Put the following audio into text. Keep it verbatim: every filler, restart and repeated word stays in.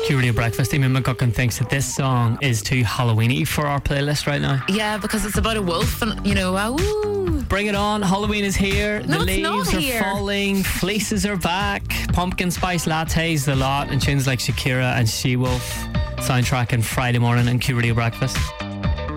Q Radio Breakfast. Amy McGuckin thinks that this song is too Halloweeny for our playlist right now. Yeah, because it's about a wolf and, you know, uh, ooh. Bring it on. Halloween is here. No, the it's not leaves are here. falling. Fleeces are back. Pumpkin spice lattes, the lot. And tunes like Shakira and She-Wolf. Soundtracking Friday morning in Q Radio Breakfast.